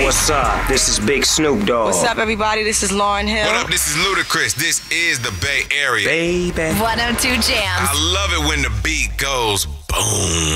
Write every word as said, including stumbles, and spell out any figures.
What's up? This is Big Snoop Dogg. What's up, everybody? This is Lauryn Hill. What up? This is Ludacris. This is the Bay Area. Baby. one oh two Jams. I love it when the beat goes boom.